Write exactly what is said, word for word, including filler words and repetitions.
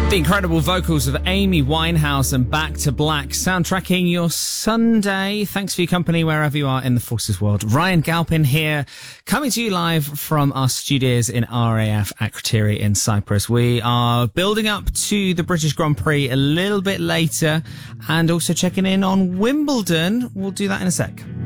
The incredible vocals of Amy Winehouse and Back to Black, soundtracking your Sunday. Thanks for your company wherever you are in the Forces world. Ryan Galpin here, coming to you live from our studios in R A F Akrotiri in Cyprus. We are building up to the British Grand Prix a little bit later and also checking in on Wimbledon. We'll do that in a sec.